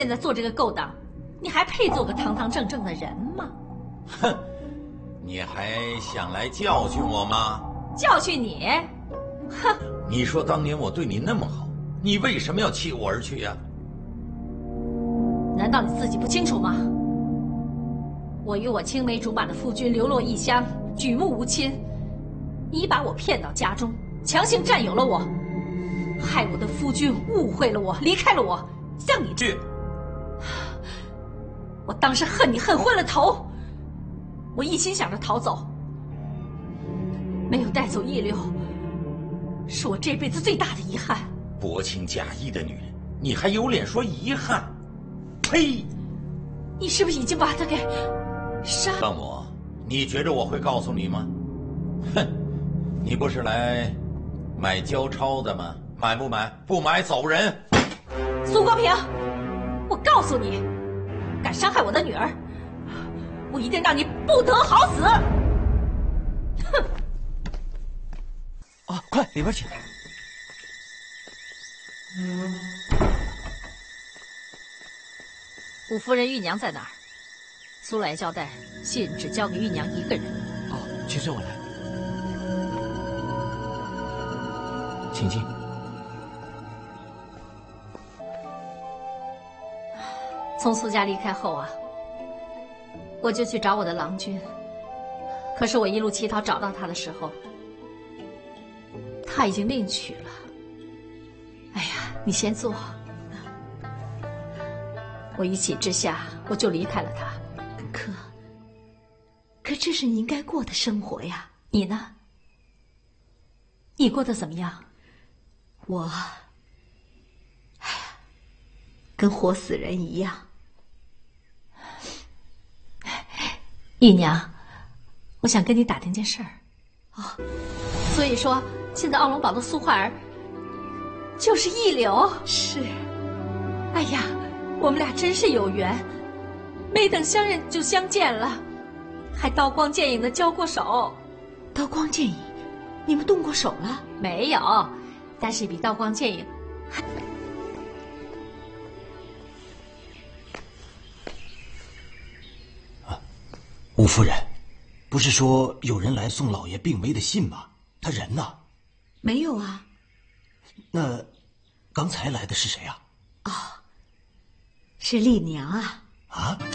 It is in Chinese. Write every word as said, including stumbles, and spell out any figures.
现在做这个勾当，你还配做个堂堂正正的人吗？ 哼，你还想来教训我吗？ 教训你？哼！ 你说当年我对你那么好，你为什么要弃我而去呀？ 难道你自己不清楚吗？我与我青梅竹马的夫君流落异乡，举目无亲，你把我骗到家中，强行占有了我，害我的夫君误会了我，离开了我，像你这……我当时恨你恨昏了头，我一心想着逃走，没有带走一流，是我这辈子最大的遗憾。 薄情假意的女人，你还有脸说遗憾？呸！ 你是不是已经把他给杀？ 问我，你觉着我会告诉你吗？哼，你不是来买交钞的吗？买不买？不买走人。 苏国平，我告诉你，敢伤害我的女儿，我一定让你不得好死！哼！ 啊，快里边请。 五夫人、玉娘在哪儿？苏老爷交代，信只交给玉娘一个人。 哦，请随我来，请进。 从苏家离开后啊，我就去找我的郎君。可是我一路乞讨找到他的时候，他已经另娶了。哎呀，你先坐。我一气之下，我就离开了他。 可，可这是你应该过的生活呀。 你呢？你过得怎么样？ 我，哎呀，跟活死人一样。 玉娘，我想跟你打听件事儿。 哦， 所以说，现在奥龙堡的苏焕儿就是一流。 是。 哎呀，我们俩真是有缘，没等相认就相见了，还刀光剑影的交过手。 刀光剑影，你们动过手了？ 没有，但是比刀光剑影还…… 啊，吴夫人，不是说有人来送老爷病危的信吗？他人呢？ 没有啊。 那刚才来的是谁啊？ 哦，是丽娘啊。 啊？